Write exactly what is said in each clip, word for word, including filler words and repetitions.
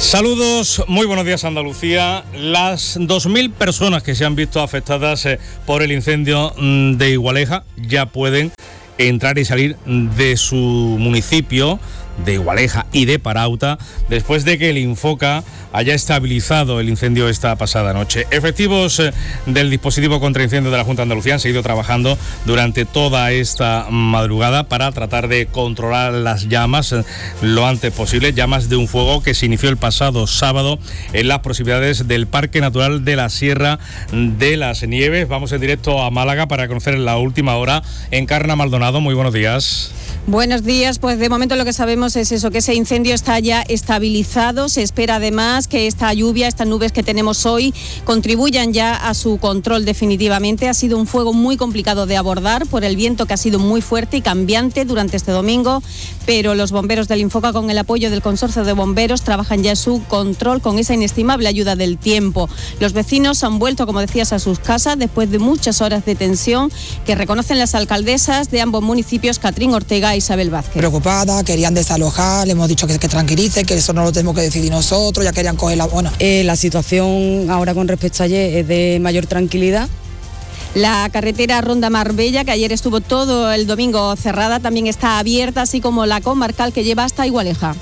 Saludos, muy buenos días Andalucía. Las dos mil personas que se han visto afectadas eh, por el incendio de Igualeja ya pueden entrar y salir de su municipio, de Igualeja y de Parauta, después de que el Infoca haya estabilizado el incendio esta pasada noche. Efectivos eh, del dispositivo contra incendio de la Junta de Andalucía han seguido trabajando durante toda esta madrugada para tratar de controlar las llamas eh, lo antes posible, llamas de un fuego que se inició el pasado sábado en las proximidades del Parque Natural de la Sierra de las Nieves. Vamos en directo a Málaga para conocer la última hora. Encarna Maldonado, muy buenos días. Buenos días, pues de momento lo que sabemos es eso, que ese incendio está ya estabilizado. Se espera además que esta lluvia, estas nubes que tenemos hoy, contribuyan ya a su control definitivamente. Ha sido un fuego muy complicado de abordar por el viento que ha sido muy fuerte y cambiante durante este domingo, pero los bomberos del Infoca, con el apoyo del Consorcio de Bomberos, trabajan ya en su control con esa inestimable ayuda del tiempo. Los vecinos han vuelto, como decías, a sus casas después de muchas horas de tensión que reconocen las alcaldesas de ambos municipios, Catrín Ortega e Isabel Vázquez. Preocupada, querían desalojar, le hemos dicho que, que tranquilice, que eso no lo tenemos que decidir nosotros, ya querían coger la... Bueno. Eh, la situación ahora con respecto a ayer es de mayor tranquilidad. La carretera Ronda Marbella, que ayer estuvo todo el domingo cerrada, también está abierta, así como la comarcal que lleva hasta Igualeja.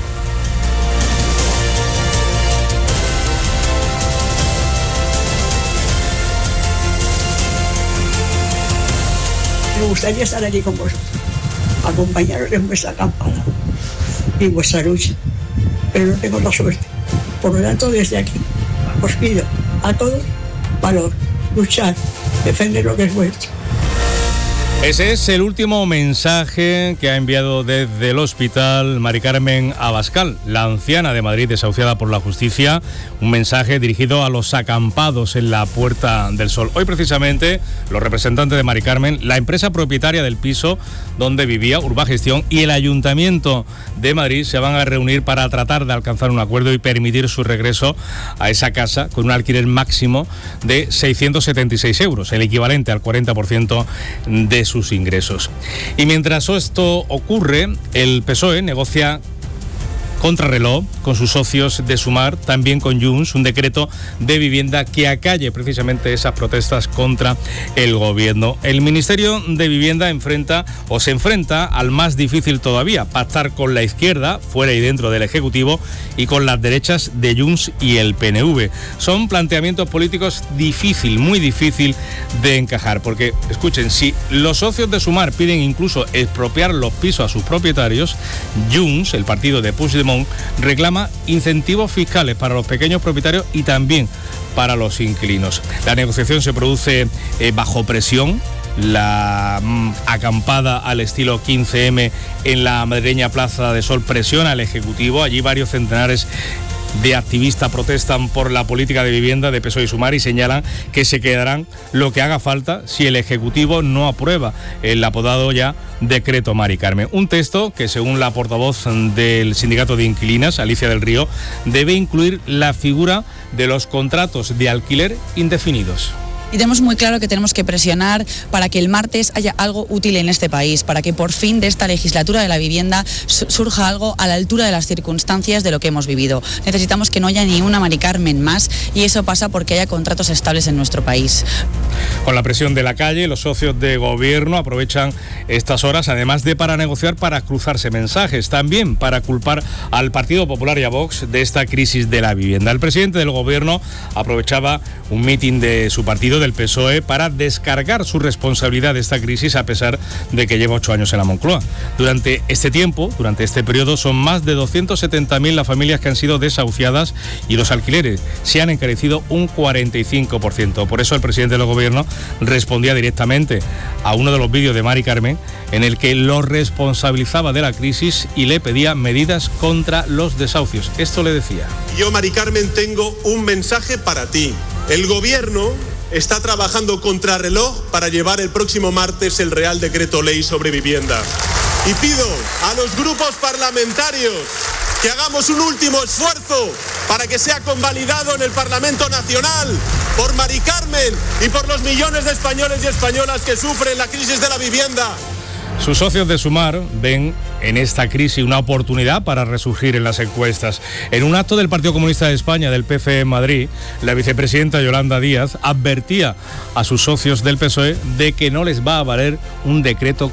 Me gustaría estar allí con vosotros, acompañaros en vuestra acampada y en vuestra lucha, pero no tengo la suerte. Por lo tanto, desde aquí os pido a todos valor, luchar, defender lo que es vuestro. Ese es el último mensaje que ha enviado desde el hospital Mari Carmen Abascal, la anciana de Madrid desahuciada por la justicia, un mensaje dirigido a los acampados en la Puerta del Sol. Hoy precisamente los representantes de Mari Carmen, la empresa propietaria del piso donde vivía, Urbagestión, y el Ayuntamiento de Madrid se van a reunir para tratar de alcanzar un acuerdo y permitir su regreso a esa casa con un alquiler máximo de seiscientos setenta y seis euros, el equivalente al cuarenta por ciento de sus ingresos. Y mientras esto ocurre, el P S O E negocia contrarreloj con sus socios de Sumar, también con Junts, un decreto de vivienda que acalle precisamente esas protestas contra el gobierno. El Ministerio de Vivienda enfrenta o se enfrenta al más difícil todavía, pactar con la izquierda, fuera y dentro del Ejecutivo, y con las derechas de Junts y el P N V. Son planteamientos políticos difícil, muy difícil de encajar, porque, escuchen, si los socios de Sumar piden incluso expropiar los pisos a sus propietarios, Junts, el partido de Puigdemont, reclama incentivos fiscales para los pequeños propietarios y también para los inquilinos. La negociación se produce eh, bajo presión. La mm, acampada al estilo quince eme en la madrileña Plaza de Sol presiona al Ejecutivo. Allí varios centenares de activistas protestan por la política de vivienda de P S O E y Sumar y señalan que se quedarán lo que haga falta si el Ejecutivo no aprueba el apodado ya decreto Mari Carmen. Un texto que, según la portavoz del sindicato de inquilinas, Alicia del Río, debe incluir la figura de los contratos de alquiler indefinidos. Y tenemos muy claro que tenemos que presionar para que el martes haya algo útil en este país, para que por fin de esta legislatura de la vivienda surja algo a la altura de las circunstancias de lo que hemos vivido. Necesitamos que no haya ni una Mari Carmen más y eso pasa porque haya contratos estables en nuestro país. Con la presión de la calle, los socios de gobierno aprovechan estas horas, además de para negociar, para cruzarse mensajes, también para culpar al Partido Popular y a Vox de esta crisis de la vivienda. El presidente del gobierno aprovechaba un mitin de su partido, del P S O E, para descargar su responsabilidad de esta crisis, a pesar de que lleva ocho años en la Moncloa. Durante este tiempo, durante este periodo, son más de doscientos setenta mil las familias que han sido desahuciadas y los alquileres se han encarecido un cuarenta y cinco por ciento. Por eso el presidente del gobierno respondía directamente a uno de los vídeos de Mari Carmen en el que lo responsabilizaba de la crisis y le pedía medidas contra los desahucios. Esto le decía: yo, Mari Carmen, tengo un mensaje para ti. El gobierno está trabajando contrarreloj para llevar el próximo martes el Real Decreto Ley sobre vivienda. Y pido a los grupos parlamentarios que hagamos un último esfuerzo para que sea convalidado en el Parlamento Nacional por Mari Carmen y por los millones de españoles y españolas que sufren la crisis de la vivienda. Sus socios de Sumar ven en esta crisis una oportunidad para resurgir en las encuestas. En un acto del Partido Comunista de España, del P C E en Madrid, la vicepresidenta Yolanda Díaz advertía a sus socios del P S O E de que no les va a valer un decreto